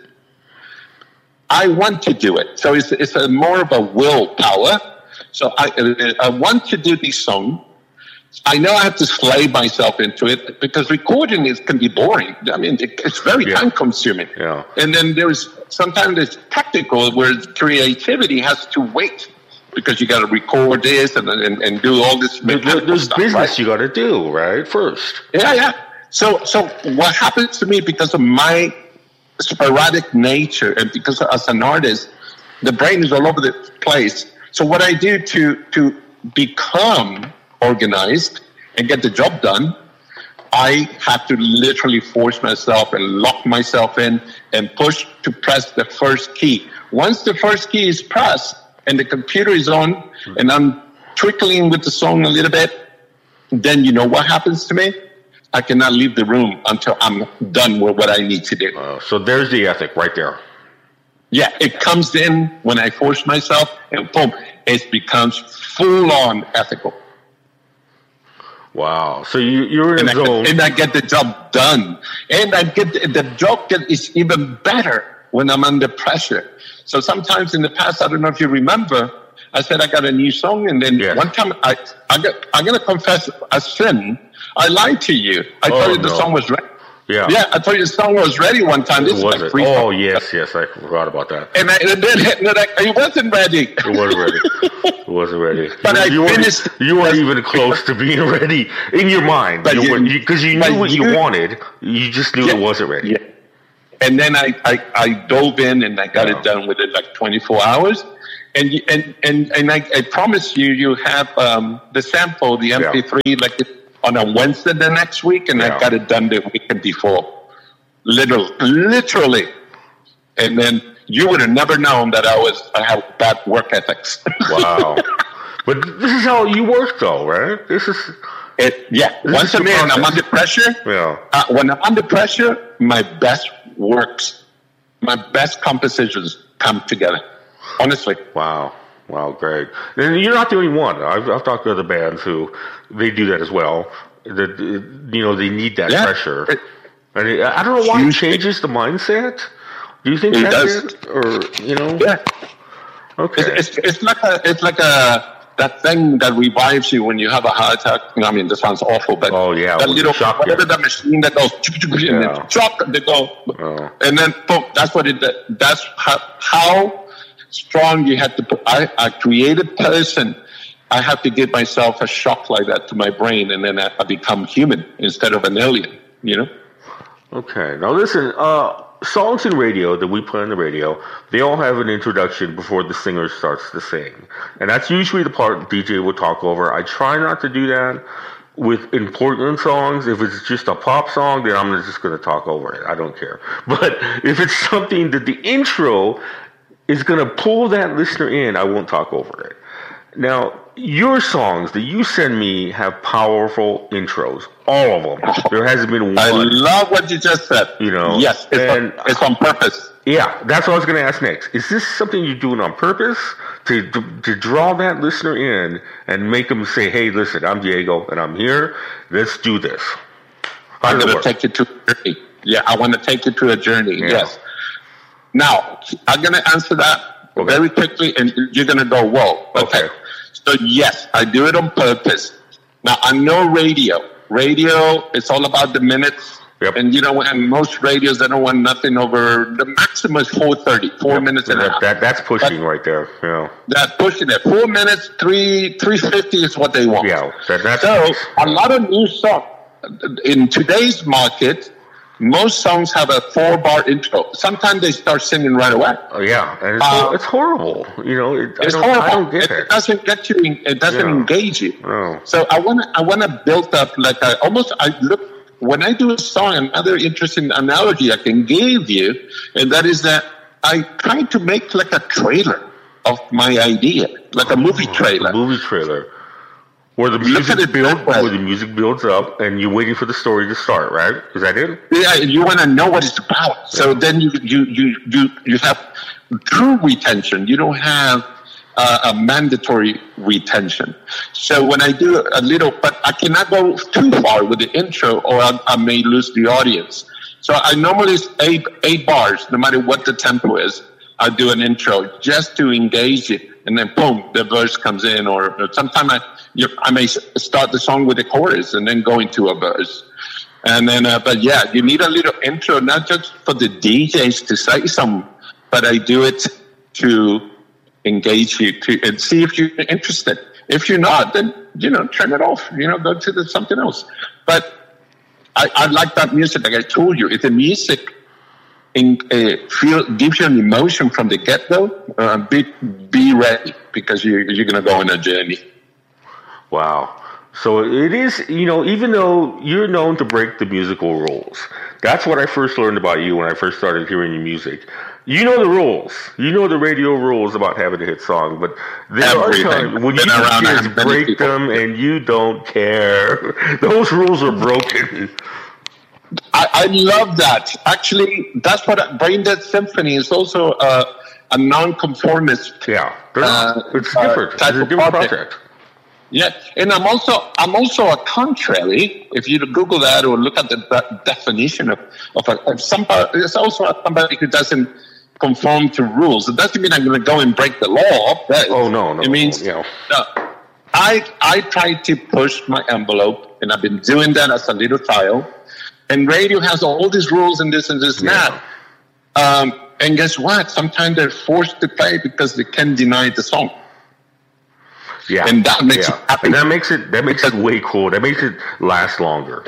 Speaker 3: I want to do it. So it's it's a more of a willpower. So I I want to do this song. I know I have to slay myself into it, because recording is can be boring. I mean, it, it's very
Speaker 1: yeah.
Speaker 3: time consuming.
Speaker 1: Yeah.
Speaker 3: And then there's sometimes there's technical where creativity has to wait, because you got to record this and, and and do all this.
Speaker 1: There, there's
Speaker 3: stuff,
Speaker 1: business
Speaker 3: right?
Speaker 1: you got to do right first.
Speaker 3: Yeah, yeah. So so what happens to me, because of my sporadic nature and because as an artist, the brain is all over the place. So what I do to to become organized and get the job done, I have to literally force myself and lock myself in and push to press the first key. Once the first key is pressed and the computer is on and I'm trickling with the song a little bit, then you know what happens to me? I cannot leave the room until I'm done with what I need to do.
Speaker 1: Uh, so there's the ethic right there.
Speaker 3: Yeah, it comes in when I force myself, and boom, it becomes full-on ethical.
Speaker 1: Wow. So you, you're in
Speaker 3: and
Speaker 1: a
Speaker 3: I
Speaker 1: zone.
Speaker 3: Get, and I get the job done. And I get the, the job get, is even better when I'm under pressure. So sometimes in the past, I don't know if you remember, I said I got a new song, and then
Speaker 1: yes.
Speaker 3: one time I, I got, I'm going to confess a sin. I lied to you. I
Speaker 1: oh,
Speaker 3: told you the
Speaker 1: no.
Speaker 3: song was ready.
Speaker 1: Yeah.
Speaker 3: Yeah, I told you the song was ready one time. This
Speaker 1: was
Speaker 3: is
Speaker 1: it?
Speaker 3: like
Speaker 1: Oh, yes, yes. I forgot about that.
Speaker 3: And, I, and then it wasn't ready.
Speaker 1: It wasn't ready. It wasn't ready.
Speaker 3: But
Speaker 1: you,
Speaker 3: I
Speaker 1: you
Speaker 3: finished.
Speaker 1: Weren't, you weren't even close to being ready in your mind. Because you, you, you, you knew what you, you wanted. You just knew
Speaker 3: yeah,
Speaker 1: it wasn't ready.
Speaker 3: Yeah. And then I, I, I dove in and I got
Speaker 1: yeah.
Speaker 3: it done within like twenty-four hours. And you, and and, and I, I promise you, you have um, the sample, the M P three, yeah. like on a Wednesday the next week, and yeah. I got it done the weekend before. Literally, literally. And then you would have never known that I was I have bad work ethics.
Speaker 1: Wow. But this is how you work, though, right? This is
Speaker 3: it. Yeah.
Speaker 1: This
Speaker 3: Once a man, I'm under pressure.
Speaker 1: Yeah.
Speaker 3: Uh, when I'm under pressure, my best works, my best compositions come together. Honestly.
Speaker 1: Wow. Wow, great. And you're not the only one. I've, I've talked to other bands who they do that as well. That you know they need that
Speaker 3: yeah.
Speaker 1: pressure. It, and it, I don't know why it changes the mindset. Do you think
Speaker 3: it
Speaker 1: that
Speaker 3: does?
Speaker 1: Is, or you know?
Speaker 3: Yeah.
Speaker 1: Okay.
Speaker 3: It's, it's it's like a it's like a that thing that revives you when you have a heart attack. I mean, this sounds awful, but
Speaker 1: oh yeah,
Speaker 3: that little
Speaker 1: shock
Speaker 3: whatever
Speaker 1: you.
Speaker 3: that machine that goes
Speaker 1: yeah.
Speaker 3: and then shock, they go,
Speaker 1: oh.
Speaker 3: and then boom. That's what it. That's how how strong you have to put. I a creative person. I have to give myself a shock like that to my brain, and then I, I become human instead of an alien. You know.
Speaker 1: Okay. Now listen. Uh, songs in radio that we play on the radio, they all have an introduction before the singer starts to sing, and that's usually the part D J will talk over. I try not to do that with important songs. If it's just a pop song, then I'm just going to talk over it. I don't care. But if it's something that the intro is going to pull that listener in, I won't talk over it. Now, your songs that you send me have powerful intros. All of them. There hasn't been one.
Speaker 3: I love what you just said.
Speaker 1: You know,
Speaker 3: yes, it's,
Speaker 1: and,
Speaker 3: on, it's on purpose.
Speaker 1: Yeah, that's what I was going to ask next. Is this something you're doing on purpose to, to to draw that listener in and make them say, "Hey, listen, I'm Diego and I'm here. Let's do this." How
Speaker 3: I'm
Speaker 1: does it
Speaker 3: going to
Speaker 1: work?
Speaker 3: take you to a journey. Yeah, I want to take you to a journey.
Speaker 1: Yeah.
Speaker 3: Yes. Now, I'm going to answer that
Speaker 1: Okay.
Speaker 3: very quickly, and you're going to go, whoa. Okay.
Speaker 1: Okay.
Speaker 3: So, yes, I do it on purpose. Now, I know radio. Radio, it's all about the minutes.
Speaker 1: Yep.
Speaker 3: And, you know, and most radios, they don't want nothing over, the maximum is four thirty, four
Speaker 1: Yep.
Speaker 3: minutes and a
Speaker 1: that,
Speaker 3: half.
Speaker 1: that, That's pushing right there. Yeah.
Speaker 3: That's pushing it. Four minutes, three, three fifty is what they want.
Speaker 1: Yeah. That, that's
Speaker 3: So a lot of new songs in today's market, most songs have a four-bar intro. Sometimes they start singing right away.
Speaker 1: Oh, yeah. And it's,
Speaker 3: Uh,
Speaker 1: it's horrible. You know, it, I,
Speaker 3: It's
Speaker 1: don't,
Speaker 3: horrible.
Speaker 1: I don't get
Speaker 3: it,
Speaker 1: it.
Speaker 3: it doesn't get you. It doesn't
Speaker 1: Yeah.
Speaker 3: engage you.
Speaker 1: No.
Speaker 3: So I want to. I want to build up like I almost. I look when I do a song. Another interesting analogy I can give you, and that is that I try to make like a trailer of my idea, like a movie trailer.
Speaker 1: A movie trailer. Where the
Speaker 3: Look
Speaker 1: music
Speaker 3: at it
Speaker 1: builds,
Speaker 3: that way.
Speaker 1: where the music builds up, and you're waiting for the story to start, right? Is that it?
Speaker 3: Yeah, you want to know what it's about. So then you you you you you have true retention. You don't have uh, a mandatory retention. So when I do a little, but I cannot go too far with the intro, or I, I may lose the audience. So I normally eight eight bars, no matter what the tempo is. I do an intro just to engage it, and then boom, the verse comes in. Or, or sometimes I you, I may start the song with a chorus and then go into a verse. And then, uh, but yeah, you need a little intro, not just for the D Js to say something, but I do it to engage you to and see if you're interested. If you're not, then you know, turn it off. You know, go to the, something else. But I, I like that music. Like I told you, if the music in, uh, feel gives you an emotion from the get go, uh, be be ready because you you're gonna go on a journey.
Speaker 1: Wow. So it is, you know, even though you're known to break the musical rules, that's what I first learned about you when I first started hearing your music. You know the rules. You know the radio rules about having a hit song, but there
Speaker 3: Everything.
Speaker 1: are times when you
Speaker 3: Been around
Speaker 1: kids
Speaker 3: as many
Speaker 1: break
Speaker 3: people.
Speaker 1: them and you don't care. Those rules are broken.
Speaker 3: I, I love that. Actually, that's what Brain Dead Symphony is also uh, a non-conformist.
Speaker 1: Yeah, they're
Speaker 3: Uh,
Speaker 1: not. It's
Speaker 3: uh,
Speaker 1: different. It's
Speaker 3: type
Speaker 1: a
Speaker 3: of
Speaker 1: different
Speaker 3: project.
Speaker 1: project.
Speaker 3: Yeah, and I'm also I'm also a contrary. If you Google that or look at the de- definition of of, a, of somebody, it's also somebody who doesn't conform to rules. It doesn't mean I'm going to go and break the law. But
Speaker 1: Oh, no, no,
Speaker 3: It means
Speaker 1: no,
Speaker 3: no. I I try to push my envelope, and I've been doing that as a little child. And radio has all these rules and this and this and
Speaker 1: Yeah.
Speaker 3: that. Um, and guess what? Sometimes they're forced to play because they can't deny the song.
Speaker 1: Yeah,
Speaker 3: And that makes
Speaker 1: yeah.
Speaker 3: it happy.
Speaker 1: And that makes it that makes it way cool. That makes it last longer.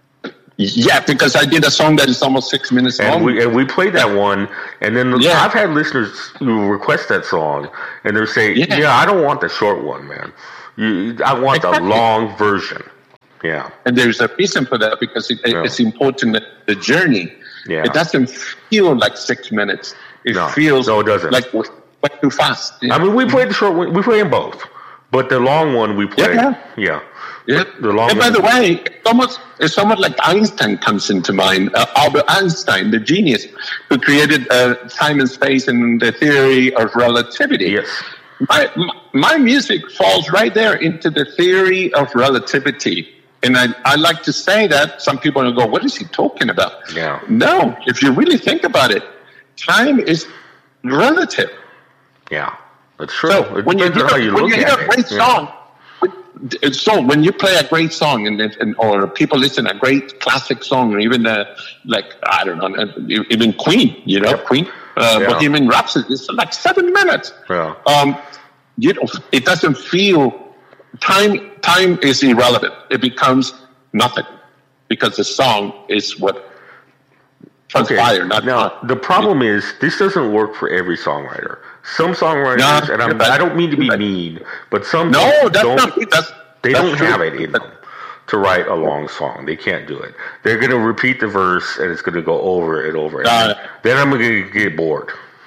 Speaker 3: Yeah, because I did a song that is almost six minutes
Speaker 1: And
Speaker 3: long.
Speaker 1: we and we played that one, and then
Speaker 3: Yeah.
Speaker 1: I've had listeners who request that song, and they're saying,
Speaker 3: Yeah.
Speaker 1: "Yeah, I don't want the short one, man. You, I want the
Speaker 3: Exactly.
Speaker 1: long version." Yeah,
Speaker 3: And there's a reason for that because it,
Speaker 1: Yeah.
Speaker 3: it's important that the journey.
Speaker 1: Yeah.
Speaker 3: It doesn't feel like six minutes. It
Speaker 1: No.
Speaker 3: feels
Speaker 1: No, it doesn't.
Speaker 3: like way way too fast. Yeah.
Speaker 1: I mean, we played the short one. We play them both, but the long one we play.
Speaker 3: Yeah.
Speaker 1: yeah.
Speaker 3: Yeah.
Speaker 1: The long
Speaker 3: and by
Speaker 1: one-
Speaker 3: the way, it's almost, it's almost like Einstein comes into mind. Uh, Albert Einstein, the genius who created uh, time and space and the theory of relativity.
Speaker 1: Yes.
Speaker 3: My, my my music falls right there into the theory of relativity. And I, I like to say that some people will go, what is he talking about?
Speaker 1: Yeah.
Speaker 3: No, if you really think about it, time is relative.
Speaker 1: Yeah. That's true.
Speaker 3: So
Speaker 1: it
Speaker 3: when you
Speaker 1: depends
Speaker 3: hear,
Speaker 1: on how you
Speaker 3: when
Speaker 1: look
Speaker 3: you hear
Speaker 1: at
Speaker 3: a
Speaker 1: it.
Speaker 3: great
Speaker 1: Yeah.
Speaker 3: song, so when you play a great song and, and or people listen to a great classic song, or even uh, like I don't know, uh, even Queen, you know,
Speaker 1: Yep.
Speaker 3: Queen, uh,
Speaker 1: Yeah.
Speaker 3: Bohemian Rhapsody, it's like seven minutes.
Speaker 1: Yeah.
Speaker 3: Um, you know, it doesn't feel time. Time is irrelevant. It becomes nothing because the song is what transpired. Not
Speaker 1: Now,
Speaker 3: not-
Speaker 1: the problem is this doesn't work for every songwriter. Some songwriters,
Speaker 3: No,
Speaker 1: and I'm,
Speaker 3: but-
Speaker 1: I don't mean to be
Speaker 3: but-
Speaker 1: mean, but some
Speaker 3: no, that's
Speaker 1: don't,
Speaker 3: not. That's
Speaker 1: they
Speaker 3: that's
Speaker 1: don't
Speaker 3: true.
Speaker 1: have it in them to write a long song. They can't do it. They're going to repeat the verse, and it's going to go over and over. And
Speaker 3: Uh,
Speaker 1: then I'm going to get bored.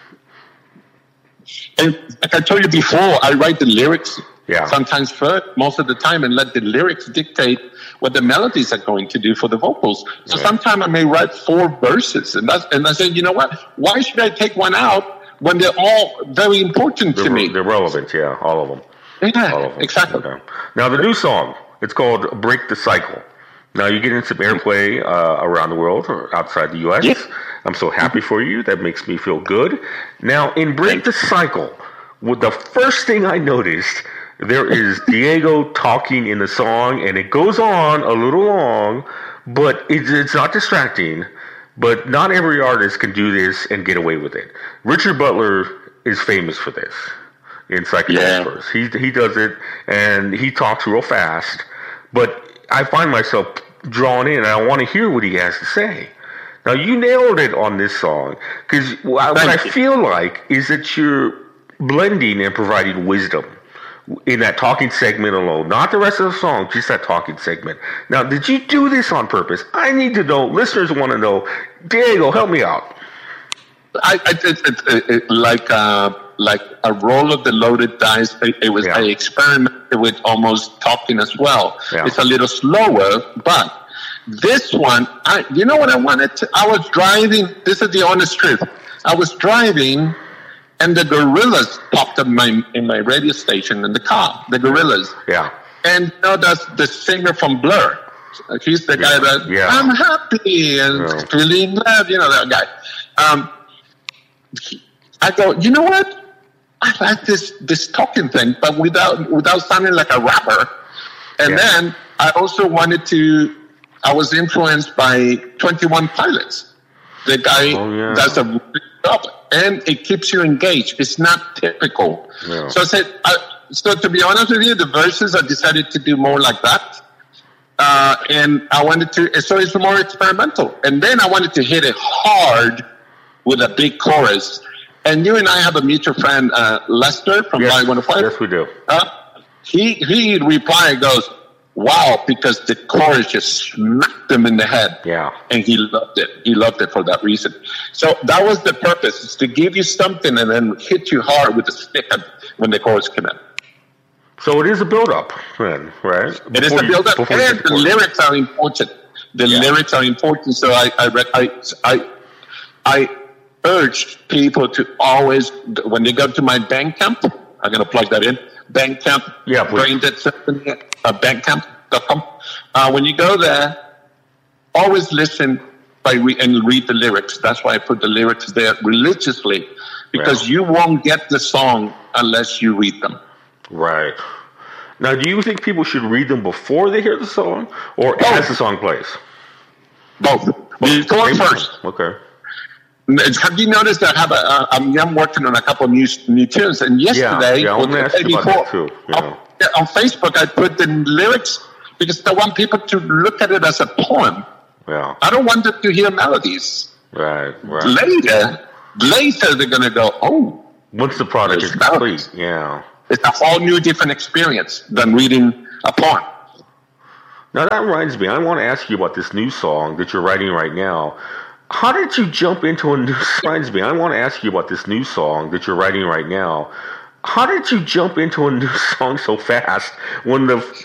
Speaker 3: And like I told you before, I write the lyrics
Speaker 1: Yeah.
Speaker 3: sometimes first, most of the time, and let the lyrics dictate what the melodies are going to do for the vocals. So
Speaker 1: Right.
Speaker 3: sometimes I may write four verses, and that's, and I said, you know what? Why should I take one out when they're all very important
Speaker 1: They're,
Speaker 3: to me?
Speaker 1: they're relevant, yeah, all of them.
Speaker 3: Yeah,
Speaker 1: All of them.
Speaker 3: exactly.
Speaker 1: Okay. Now, the new song, it's called Break the Cycle. Now you're getting some airplay uh, around the world or outside the U S.
Speaker 3: Yes.
Speaker 1: I'm so happy for you. That makes me feel good. Now, in Break the Cycle, well, the first thing I noticed, there is Diego talking in the song, and it goes on a little long, but it's, it's not distracting. But not every artist can do this and get away with it. Richard Butler is famous for this in Psychedelic Furs. He, he does it, and he talks real fast, but I find myself drawn in, and I want to hear what he has to say. Now, you nailed it on this song, because what I feel like is that you're blending and providing wisdom in that talking segment alone, not the rest of the song, just that talking segment. Now, did you do this on purpose? I need to know, listeners want to know. Diego, help me out.
Speaker 3: I, I it, it, it, it, like uh, like a roll of the loaded dice. It, it was
Speaker 1: Yeah.
Speaker 3: I experimented with almost talking as well.
Speaker 1: Yeah.
Speaker 3: It's a little slower, but this one, I you know what I wanted to? I was driving. This is the honest truth. I was driving, and the Gorillas popped up in my in my radio station in the car. The Gorillas.
Speaker 1: Yeah.
Speaker 3: And you know, that's the singer from Blur. He's the guy that
Speaker 1: Yeah.
Speaker 3: I'm happy and
Speaker 1: Yeah.
Speaker 3: feeling love. You know that guy. Um, he- I go. You know what? I like this this talking thing, but without without sounding like a rapper. And
Speaker 1: Yeah.
Speaker 3: then I also wanted to. I was influenced by twenty-one Pilots. The guy
Speaker 1: Oh, yeah.
Speaker 3: does a good job, and it keeps you engaged. It's not typical.
Speaker 1: Yeah.
Speaker 3: So I said. I, So to be honest with you, the verses I decided to do more like that, uh, and I wanted to. So it's more experimental, and then I wanted to hit it hard with a big chorus. And you and I have a mutual friend, uh, Lester from
Speaker 1: Yes.
Speaker 3: Live one oh five.
Speaker 1: Yes, we do.
Speaker 3: Uh, he he replied, goes, "Wow," because the chorus just smacked him in the head.
Speaker 1: Yeah.
Speaker 3: And he loved it. He loved it for that reason. So that was the purpose: is to give you something and then hit you hard with the stick when the chorus came in.
Speaker 1: So it is a build-up, then, right?
Speaker 3: It is
Speaker 1: Before
Speaker 3: a
Speaker 1: you-
Speaker 3: build-up,
Speaker 1: before you
Speaker 3: and
Speaker 1: get
Speaker 3: the
Speaker 1: chorus.
Speaker 3: lyrics are important. The
Speaker 1: Yeah.
Speaker 3: lyrics are important. So I, I, read, I, I, I urge people to always, when they go to my Bandcamp, I'm going to plug that in. Bandcamp,
Speaker 1: Yeah, please.
Speaker 3: Brain Dead Symphony, uh, bandcamp dot com. Uh, when you go there, always listen by re- and read the lyrics. That's why I put the lyrics there religiously, because
Speaker 1: Yeah.
Speaker 3: you won't get the song unless you read them.
Speaker 1: Right. Now, do you think people should read them before they hear the song, or
Speaker 3: Both.
Speaker 1: as the song plays?
Speaker 3: Both. Before
Speaker 1: Maybe-
Speaker 3: first.
Speaker 1: Okay.
Speaker 3: Have you noticed that I have a, uh, I'm, I'm working on a couple of new new tunes, and yesterday,
Speaker 1: yeah, I
Speaker 3: or
Speaker 1: wanna
Speaker 3: the
Speaker 1: ask
Speaker 3: day
Speaker 1: you about that too, yeah.
Speaker 3: on, yeah, on Facebook, I put the lyrics because I want people to look at it as a poem.
Speaker 1: Yeah.
Speaker 3: I don't want them to hear melodies.
Speaker 1: Right. Right.
Speaker 3: Later, later they're going to go, oh,
Speaker 1: Once the product is
Speaker 3: It's about-
Speaker 1: complete, yeah.
Speaker 3: it's a whole new different experience than reading a poem.
Speaker 1: Now that reminds me, I want to ask you about this new song that you're writing right now. How did you jump into a new? Reminds me, I want to ask you about this new song that you're writing right now. How did you jump into a new song so fast when the